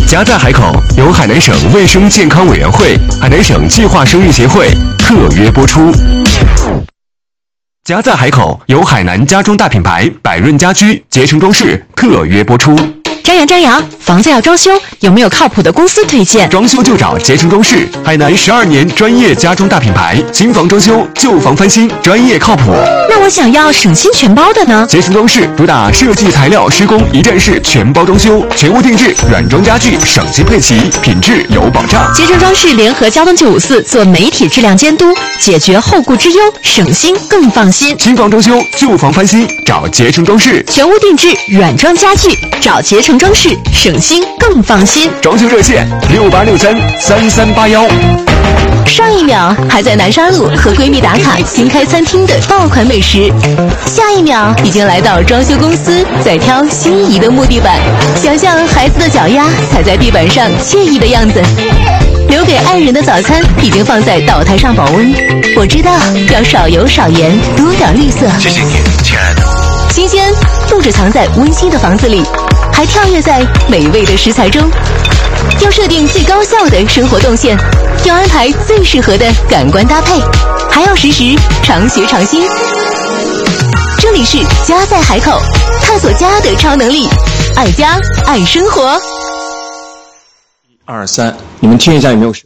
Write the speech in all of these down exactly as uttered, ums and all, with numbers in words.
家在海口由海南省卫生健康委员会、海南省计划生育协会特约播出。家在海口由海南家装大品牌百润家居、捷成装饰特约播出。 张扬，张扬，房子要装修，有没有靠谱的公司推荐？ 装修就找捷成装饰，海南十二年专业家装大品牌，新房装修、旧房翻新，专业靠谱。 那我想要省心全包的呢？ 捷成装饰主打设计、材料、施工一站式全包装修，全屋定制，软装家具省心配齐，品质有保障。 捷成装饰联合交通九五四做媒体质量监督，解决后顾之忧，省心更放心。 新房装修、旧房翻新，找捷成装饰； 全屋定制，软装家具，找捷成装饰，省心更放心。 装修热线六八六三三三八幺。 上一秒还在南沙路和闺蜜打卡新开餐厅的爆款美食，下一秒已经来到装修公司在挑心仪的木地板，想象孩子的脚丫踩在地板上惬意的样子。留给爱人的早餐已经放在岛台上保温，我知道要少油少盐，多点绿色。 谢谢你，亲爱的。 新鲜不只藏在温馨的房子里，还跳跃在美味的食材中。要设定最高效的生活动线，要安排最适合的感官搭配，还要实时常学常新。这里是家在海口，探索家的超能力，爱家爱生活。 一二三，你们听一下有没有声？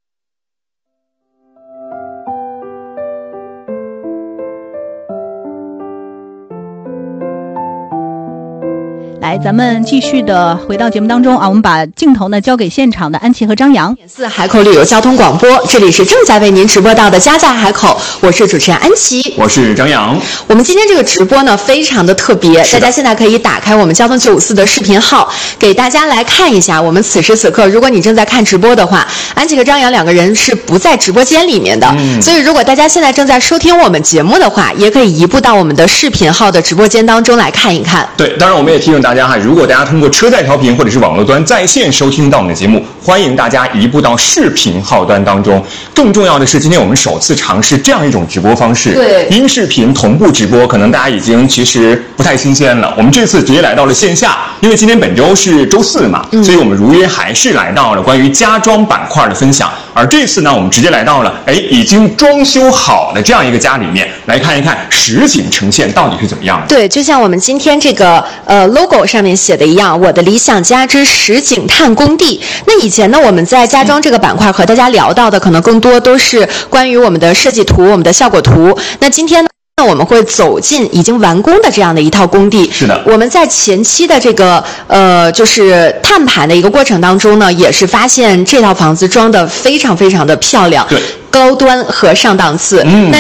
来，咱们继续的回到节目当中啊，我们把镜头呢交给现场的安琪和张扬。 四海口旅游交通广播，这里是正在为您直播到的家在海口，我是主持人安琪， 我是张扬。 我们今天这个直播呢非常的特别，大家现在可以打开我们交通九五四的视频号，给大家来看一下。我们此时此刻，如果你正在看直播的话，安琪和张扬两个人是不在直播间里面的，嗯、所以如果大家现在正在收听我们节目的话，也可以移步到我们的视频号的直播间当中来看一看。 对，当然我们也提醒大家哈，如果大家通过车载调频或者是网络端在线收听到我们的节目，欢迎大家移步到视频号端当中。更重要的是，今天我们首次尝试这样一种直播方式， 对， 音视频同步直播，可能大家已经其实不太新鲜了。我们这次直接来到了线下，因为今天本周是周四嘛，嗯、所以我们如约还是来到了关于家装板块的分享。而这次呢，我们直接来到了哎已经装修好的这样一个家里面，来看一看实景呈现到底是怎么样的。 对，就像我们今天这个呃 logo 上面写的一样，我的理想家之实景探工地。那以前呢，我们在家装这个板块和大家聊到的可能更多都是关于我们的设计图、我们的效果图。那今天呢，我们会走进已经完工的这样的一套工地。 是的， 我们在前期的这个呃，就是探盘的一个过程当中呢，也是发现这套房子装的非常非常的漂亮， 对， 高端和上档次。 嗯， 那